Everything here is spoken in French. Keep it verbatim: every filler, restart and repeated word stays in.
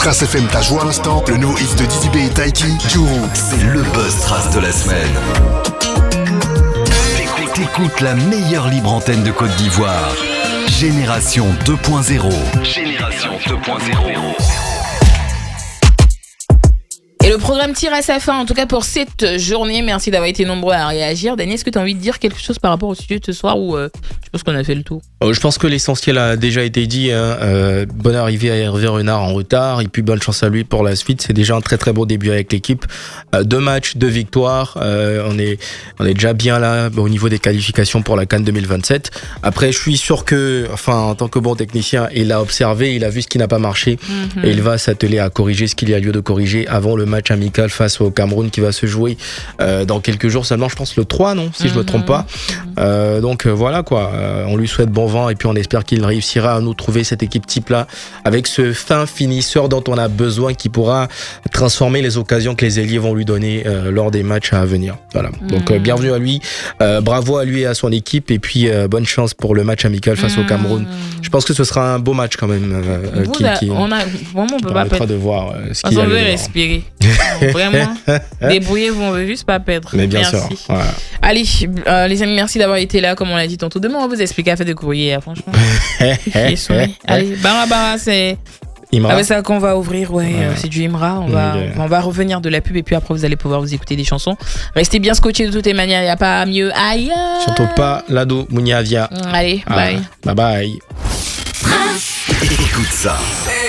Trace F M t'a joué à l'instant, le nouveau hit de Didi B et Taiki, Juru. C'est le buzz Trace de la semaine. T'écoutes, t'écoutes la meilleure libre antenne de Côte d'Ivoire. Génération deux point zéro. Génération deux point zéro. Et le programme tire à sa fin, en tout cas pour cette journée. Merci d'avoir été nombreux à réagir. Daniel, est-ce que tu as envie de dire quelque chose par rapport au sujet de ce soir ou euh, je pense qu'on a fait le tour? euh, Je pense que l'essentiel a déjà été dit. Hein. Euh, bonne arrivée à Hervé Renard en retard et puis bonne chance à lui pour la suite. C'est déjà un très très beau début avec l'équipe. Euh, deux matchs, deux victoires. Euh, on est on est déjà bien là au niveau des qualifications pour la CAN deux mille vingt-sept. Après, je suis sûr que, enfin, en tant que bon technicien, il a observé, il a vu ce qui n'a pas marché mm-hmm. et il va s'atteler à corriger ce qu'il y a lieu de corriger avant le match amical face au Cameroun qui va se jouer euh, dans quelques jours seulement, je pense le trois, non, si mm-hmm. je me trompe pas. Euh, donc euh, voilà quoi, euh, on lui souhaite bon vent et puis on espère qu'il réussira à nous trouver cette équipe type là avec ce fin finisseur dont on a besoin, qui pourra transformer les occasions que les ailiers vont lui donner euh, lors des matchs à venir. Voilà. Mm-hmm. Donc euh, bienvenue à lui, euh, bravo à lui et à son équipe et puis euh, bonne chance pour le match amical face mm-hmm. au Cameroun. Je pense que ce sera un beau match quand même. Euh, qui, a, qui, on a vraiment on peut pas perdre. De voir euh, ce qu'il y a. On veut respirer. Vraiment, débrouillez-vous, on veut juste pas perdre. Mais bien merci. sûr. Voilà. Allez, euh, les amis, merci d'avoir été là, comme on l'a dit tantôt. Demain, on va vous expliquer à faire de courrier, franchement. Allez, Bara Bara, c'est Imra. avec ça qu'on va ouvrir, ouais, ouais. Euh, c'est du Imra. On va, okay. on va revenir de la pub et puis après, vous allez pouvoir vous écouter des chansons. Restez bien scotchés de toutes les manières, il n'y a pas mieux ailleurs. Surtout pas Lado Mouniavia. Allez, bye. Ah, bye bye. Écoute ça.